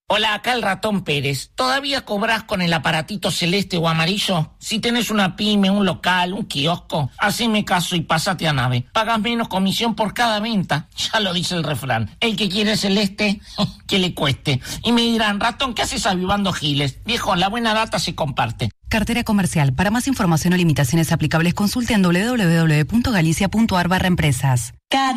Hola, acá el Ratón Pérez. ¿Todavía cobrás con el aparatito celeste o amarillo? Si tenés una pyme, un local, un kiosco, haceme caso y pásate a Nave. Pagas menos comisión por cada venta. Ya lo dice el refrán. El que quiere celeste, que le cueste. Y me dirán, Ratón, ¿qué haces avivando giles? Viejo, la buena data se comparte. Cartera comercial. Para más información o limitaciones aplicables, consulte en www.galicia.ar/empresas.